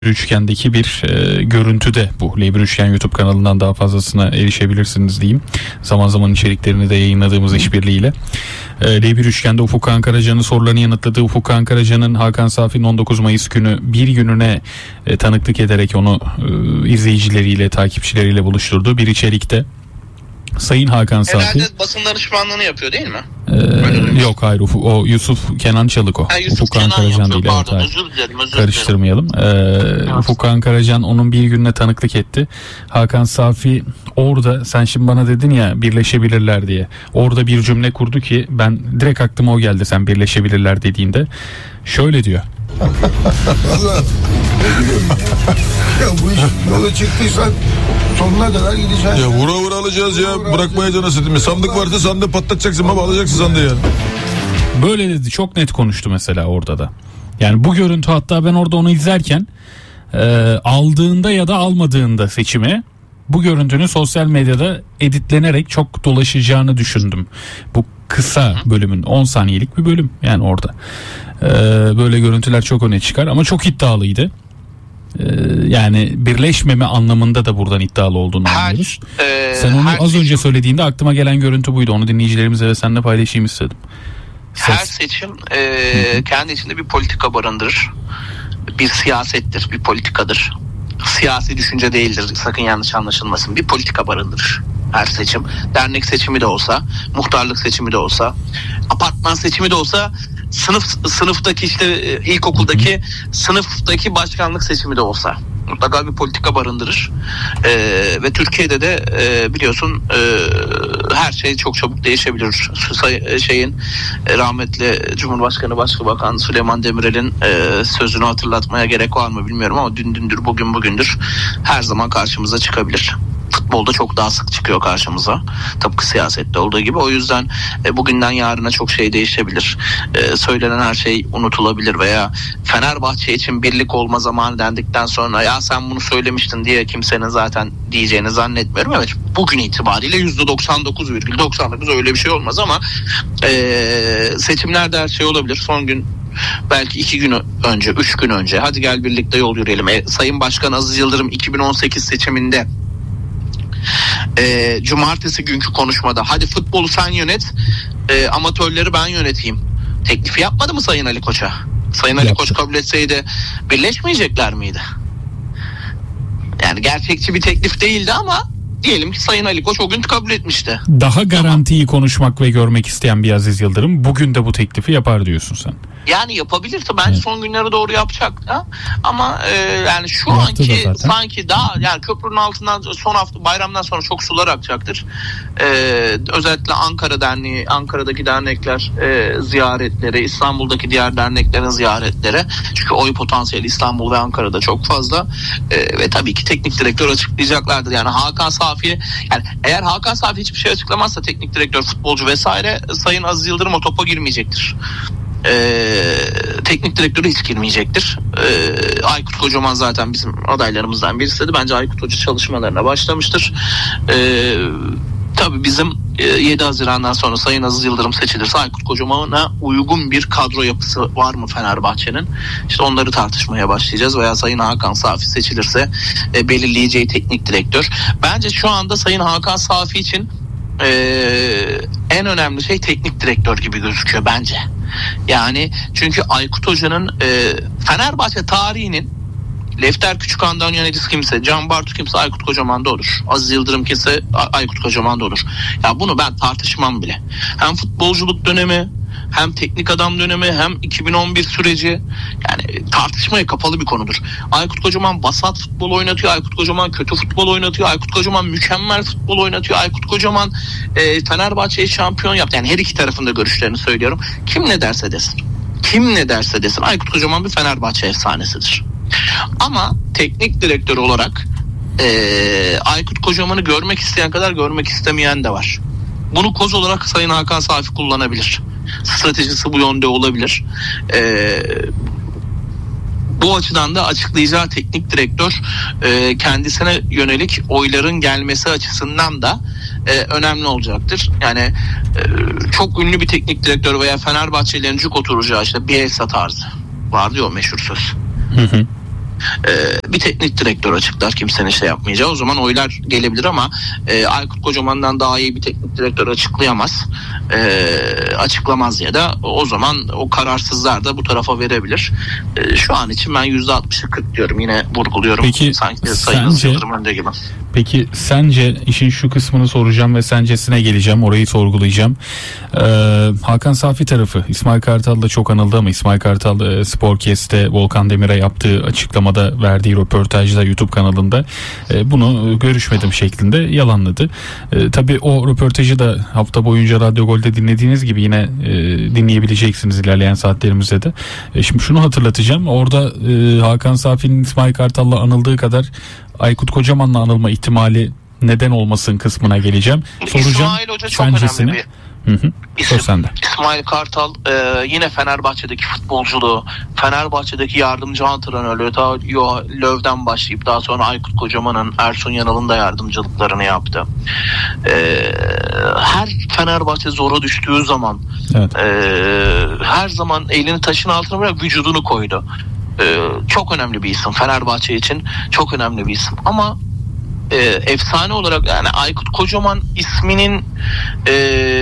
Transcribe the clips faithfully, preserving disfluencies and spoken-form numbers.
Üçgen'deki bir e, görüntüde bu. L bir Üçgen YouTube kanalından daha fazlasına erişebilirsiniz diyeyim. Zaman zaman içeriklerini de yayınladığımız işbirliğiyle. E, L bir Üçgen'de Ufuk Kağan-Karaca'nın sorularını yanıtladığı Ufuk Kağan-Karaca'nın Hakan Safi'nin on dokuz Mayıs günü bir gününe e, tanıklık ederek onu e, izleyicileriyle, takipçileriyle buluşturduğu bir içerikte Sayın Hakan Safi. Herhalde basın danışmanlığını yapıyor değil mi? Ee, yok hayır Ufuk, o Yusuf Kenan Çalıko. Ha, Yusuf Ufuk Kenan Kağan-Karacan değil. Pardon, Evet, özür dilerim, özür karıştırmayalım. Ee, evet. Ufuk Kağan-Karacan onun bir gününe tanıklık etti. Hakan Safi orada, sen şimdi bana dedin ya birleşebilirler diye. Orada bir cümle kurdu ki ben direkt aklıma o geldi sen birleşebilirler dediğinde. Şöyle diyor. Vallahi ya bu iş yola çıktıysan sonuna kadar gideceksin. Ya vura vura alacağız ya. Bırakmayacaksın nasıl? Sandık varsa sandığı patlatacaksın baba, alacaksın sandığı ya. Böyle dedi, çok net konuştu mesela orada da. Yani bu görüntü, hatta ben orada onu izlerken e, aldığında ya da almadığında seçimi, bu görüntünün sosyal medyada editlenerek çok dolaşacağını düşündüm. Bu kısa bölümün on saniyelik bir bölüm yani orada. Ee, böyle görüntüler çok öne çıkar ama çok iddialıydı. Ee, yani birleşmeme anlamında da buradan iddialı olduğunu Her, anlıyoruz. e, Sen onu az seçim, önce söylediğinde aklıma gelen görüntü buydu. Onu dinleyicilerimize ve seninle paylaşayım istedim. Ses. Her seçim e, kendi içinde bir politika barındırır. Bir siyasettir, bir politikadır. Siyasi düşünce değildir, sakın yanlış anlaşılmasın. Bir politika barındırır her seçim. Dernek seçimi de olsa, muhtarlık seçimi de olsa, apartman seçimi de olsa, sınıf sınıftaki işte ilkokuldaki sınıftaki başkanlık seçimi de olsa mutlaka bir politika barındırır. Ee, ve Türkiye'de de e, biliyorsun e, her şey çok çabuk değişebilir. Say, şeyin e, rahmetli Cumhurbaşkanı Başbakan Süleyman Demirel'in e, sözünü hatırlatmaya gerek var mı bilmiyorum ama dün dündür bugün bugündür her zaman karşımıza çıkabilir. Futbolda çok daha sık çıkıyor karşımıza. Tıpkı siyasette olduğu gibi. O yüzden e, bugünden yarına çok şey değişebilir. E, söylenen her şey unutulabilir veya Fenerbahçe için birlik olma zamanı dendikten sonra ya sen bunu söylemiştin diye kimsenin zaten diyeceğini zannetmiyorum. Evet, bugün itibariyle yüzde doksan dokuz virgül doksan dokuz öyle bir şey olmaz ama e, seçimlerde her şey olabilir. Son gün belki iki gün önce, üç gün önce hadi gel birlikte yol yürüyelim. E, Sayın Başkan Aziz Yıldırım iki bin on sekiz seçiminde E, cumartesi günkü konuşmada hadi futbolu sen yönet, e, amatörleri ben yöneteyim teklifi yapmadı mı Sayın Ali Koç'a? Sayın Ali Koç kabul etseydi birleşmeyecekler miydi? Yani gerçekçi bir teklif değildi ama diyelim ki Sayın Ali Koç o gün kabul etmişti. Daha garantiyi tamam. Konuşmak ve görmek isteyen bir Aziz Yıldırım bugün de bu teklifi yapar diyorsun sen. Yani yapabilirse bence evet. Son günlere doğru yapacak ha? Ama e, yani şu Yaptı anki sanki daha yani köprünün altından son hafta bayramdan sonra çok sular akacaktır. E, özellikle Ankara Derneği, Ankara'daki dernekler e, ziyaretleri, İstanbul'daki diğer derneklerin ziyaretleri. Çünkü oy potansiyeli İstanbul ve Ankara'da çok fazla. E, ve tabii ki teknik direktör açıklayacaklardır. Yani Hakan Safi, yani eğer Hakan Safi hiçbir şey açıklamazsa teknik direktör, futbolcu vesaire, Sayın Aziz Yıldırım o topa girmeyecektir. Ee, teknik direktörü hiç girmeyecektir. Ee, Aykut Kocaman zaten bizim adaylarımızdan birisiydi. Bence Aykut Hoca çalışmalarına başlamıştır. Ee, tabii bizim e, yedi Haziran'dan sonra Sayın Aziz Yıldırım seçilirse Aykut Kocaman'a uygun bir kadro yapısı var mı Fenerbahçe'nin? İşte onları tartışmaya başlayacağız. Veya Sayın Hakan Safi seçilirse e, belirleyeceği teknik direktör. Bence şu anda Sayın Hakan Safi için e, en önemli şey teknik direktör gibi gözüküyor bence. Yani çünkü Aykut Hoca'nın e, Fenerbahçe tarihinin Lefter Küçükhan'dan yöneticisi kimse, Can Bartu kimse Aykut Kocaman'da olur. Aziz Yıldırım kimse Aykut Kocaman'da olur. Ya bunu ben tartışmam bile. Hem futbolculuk dönemi, hem teknik adam dönemi, hem iki bin on bir süreci, yani tartışmaya kapalı bir konudur. Aykut Kocaman vasat futbol oynatıyor, Aykut Kocaman kötü futbol oynatıyor, Aykut Kocaman mükemmel futbol oynatıyor, Aykut Kocaman e, Fenerbahçe'yi şampiyon yaptı. Yani her iki tarafında görüşlerini söylüyorum. Kim ne derse desin. Kim ne derse desin. Aykut Kocaman bir Fenerbahçe efsanesidir. Ama teknik direktör olarak e, Aykut Kocaman'ı görmek isteyen kadar görmek istemeyen de var. Bunu koz olarak Sayın Hakan Safi kullanabilir. Stratejisi bu yönde olabilir. Ee, bu açıdan da açıklayacağı teknik direktör e, kendisine yönelik oyların gelmesi açısından da e, önemli olacaktır. Yani e, çok ünlü bir teknik direktör veya Fenerbahçelilerin cuk oturacağı işte Bielsa tarzı vardı ya o meşhur söz. Hı hı. Ee, bir teknik direktör açıklar, kimsenin şey yapmayacağı. O zaman oylar gelebilir ama e, Aykut Kocaman'dan daha iyi bir teknik direktör açıklayamaz. E, açıklamaz ya da o zaman o kararsızlar da bu tarafa verebilir. E, şu an için ben yüzde altmışı kırk diyorum. Yine vurguluyorum. Peki, sanki sayınız sence- Yıldırım önde gibi. Peki sence, işin şu kısmını soracağım ve sencesine geleceğim, orayı sorgulayacağım. Ee, Hakan Safi tarafı İsmail Kartal da çok anıldı ama İsmail Kartal e, Sporkest'te Volkan Demir'e yaptığı açıklamada, verdiği röportajda YouTube kanalında e, bunu e, görüşmedim şeklinde yalanladı. E, tabii o röportajı da hafta boyunca Radyo Gol'de dinlediğiniz gibi yine e, dinleyebileceksiniz ilerleyen saatlerimizde de. E, şimdi şunu hatırlatacağım. Orada e, Hakan Safi'nin İsmail Kartal'la anıldığı kadar Aykut Kocaman'la anılma ihtimali neden olmasın kısmına geleceğim. Soracağım. İsmail Hoca çok sencesini. önemli bir Hı hı. isim. Sor sende. İsmail Kartal e, yine Fenerbahçe'deki futbolculuğu, Fenerbahçe'deki yardımcı antrenörlüğü, ta Yo- Löw'den başlayıp daha sonra Aykut Kocaman'ın, Ersun Yanal'ın da yardımcılıklarını yaptı. E, her Fenerbahçe zora düştüğü zaman Evet. e, her zaman elini taşın altına bırak vücudunu koydu. E, çok önemli bir isim Fenerbahçe için, çok önemli bir isim ama e, efsane olarak yani Aykut Kocaman isminin e,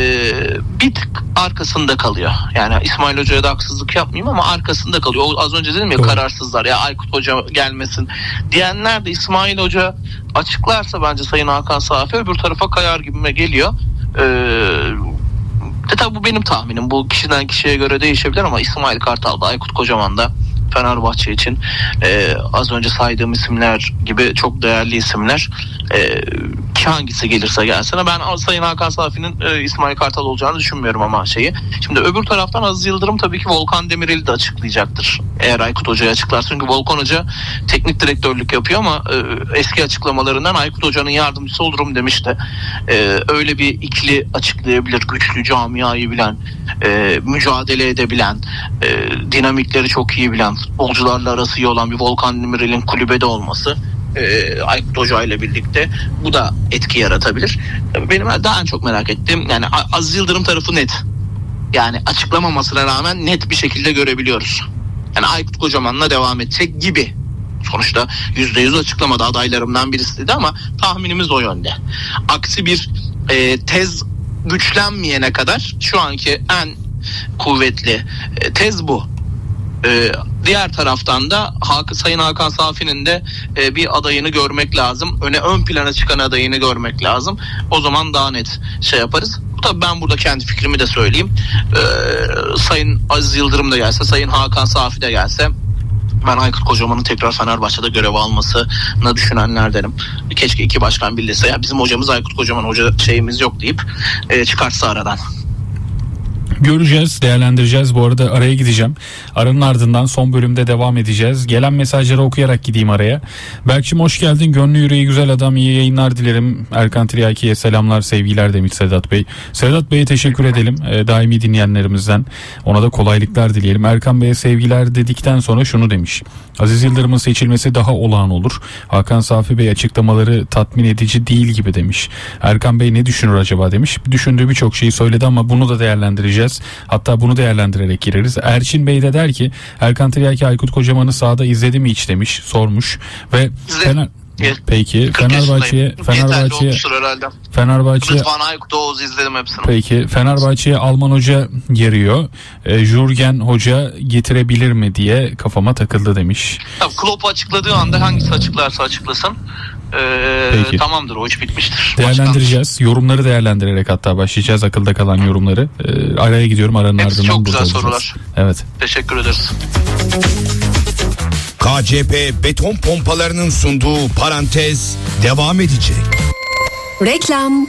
bir tık arkasında kalıyor. Yani İsmail Hoca'ya da haksızlık yapmayayım ama arkasında kalıyor. O, az önce dedim ya, Doğru. kararsızlar ya Aykut Hoca gelmesin diyenler de İsmail Hoca açıklarsa bence Sayın Hakan Safi öbür tarafa kayar gibime geliyor. Eee E tabi bu benim tahminim. Bu kişiden kişiye göre değişebilir ama İsmail Kartal da Aykut Kocaman da Fenerbahçe için e, az önce saydığım isimler gibi çok değerli isimler. E, ki hangisi gelirse gelsin. Ben Sayın Hakan Safi'nin e, İsmail Kartal olacağını düşünmüyorum ama şeyi. Şimdi öbür taraftan Aziz Yıldırım tabii ki Volkan Demirel'i de açıklayacaktır. Eğer Aykut Hoca'yı açıklar. Çünkü Volkan Hoca teknik direktörlük yapıyor ama e, eski açıklamalarından Aykut Hoca'nın yardımcısı olurum demişti. E, öyle bir ikili açıklayabilir. Güçlü, camiayı bilen, e, mücadele edebilen, e, dinamikleri çok iyi bilen, futbolcularla arası iyi olan bir Volkan Demirel'in kulübede olması e, Aykut Hoca ile birlikte bu da etki yaratabilir. Benim daha en çok merak ettiğim yani Aziz Yıldırım tarafı net. Yani açıklamamasına rağmen net bir şekilde görebiliyoruz. Yani Aykut Kocaman'la devam edecek gibi. Sonuçta yüzde yüz açıklamadı, adaylarımdan birisiydi ama tahminimiz o yönde. Aksi bir e, tez güçlenmeyene kadar şu anki en kuvvetli e, tez bu. Ee, diğer taraftan da Hak- Sayın Hakan Safi'nin de e, bir adayını görmek lazım. Öne ön plana çıkan adayını görmek lazım. O zaman daha net şey yaparız. Tabii ben burada kendi fikrimi de söyleyeyim. Ee, Sayın Aziz Yıldırım da gelse, Sayın Hakan Safi de gelse ben Aykut Kocaman'ın tekrar Fenerbahçe'de görev almasını düşünenlerdenim. Keşke iki başkan birleşse. Ya bizim hocamız Aykut Kocaman, hoca şeyimiz yok deyip e, çıkartsa aradan. Göreceğiz, değerlendireceğiz. Bu arada araya gideceğim. Aranın ardından son bölümde devam edeceğiz. Gelen mesajları okuyarak gideyim araya. Berkçim hoş geldin. Gönlü yüreği güzel adam, iyi yayınlar dilerim. Erkan Tiryaki'ye selamlar, sevgiler demiş Sedat Bey. Sedat Bey'e teşekkür edelim. E, daimi dinleyenlerimizden. Ona da kolaylıklar dileyelim. Erkan Bey'e sevgiler dedikten sonra şunu demiş. Aziz Yıldırım'ın seçilmesi daha olağan olur. Hakan Safi Bey açıklamaları tatmin edici değil gibi demiş. Erkan Bey ne düşünür acaba demiş. Düşündüğü birçok şeyi söyledi ama bunu da değerlendireceğiz. Hatta bunu değerlendirerek gireriz. Erçin Bey de der ki Erkan Tiryaki Aykut Kocaman'ı sahada izledi mi hiç demiş, sormuş ve Fener... Peki Fenerbahçe'ye Fenerbahçe'ye Fenerbahçe'ye Rıdvan Aykut, Oğuz izledim hepsini. Peki Fenerbahçe'ye Alman hoca geliyor. E, Jürgen hoca getirebilir mi diye kafama takıldı demiş. Tabii Klopp açıkladığı anda hangisi açıklarsa açıklasın. Ee, Peki. Tamamdır, o iş bitmiştir. Değerlendireceğiz. Yorumları değerlendirerek hatta başlayacağız, akılda kalan yorumları. E, araya gidiyorum, aranın Hepsi ardından çok burada güzel olacağız. sorular. Evet. Teşekkür ederiz. K C P beton pompalarının sunduğu parantez devam edecek. Reklam.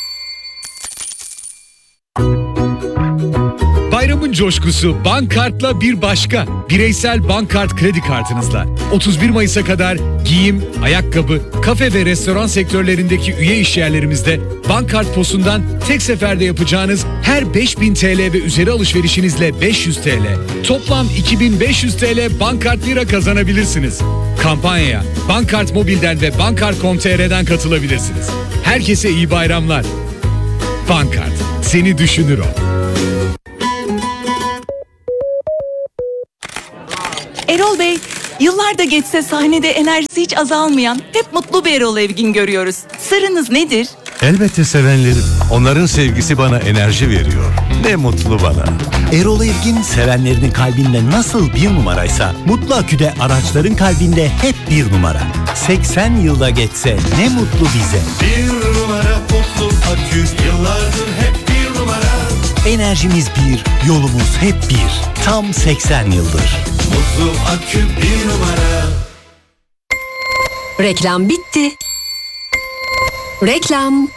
Bayramın coşkusu Bankart'la bir başka. Bireysel Bankart kredi kartınızla otuz bir Mayıs'a kadar giyim, ayakkabı, kafe ve restoran sektörlerindeki üye işyerlerimizde Bankart Posu'ndan tek seferde yapacağınız her beş bin T L ve üzeri alışverişinizle beş yüz T L, toplam iki bin beş yüz T L Bankart lira kazanabilirsiniz. Kampanyaya Bankart Mobil'den ve bankart nokta com nokta t r'den katılabilirsiniz. Herkese iyi bayramlar. Bankart, seni düşünür o. Erol Bey, Yıllar da geçse sahnede enerjisi hiç azalmayan, hep mutlu bir Erol Evgin görüyoruz. Sırrınız nedir? Elbette sevenlerim. Onların sevgisi bana enerji veriyor. Ne mutlu bana. Erol Evgin sevenlerinin kalbinde nasıl bir numaraysa Mutlu Akü'de araçların kalbinde hep bir numara. seksen yılda geçse ne mutlu bize. Bir numara Mutlu Akü, yıllardır hep bir numara. Enerjimiz bir, yolumuz hep bir. Tam seksen yıldır. Mutlu Akü bir numara. Reklam bitti. Reklam.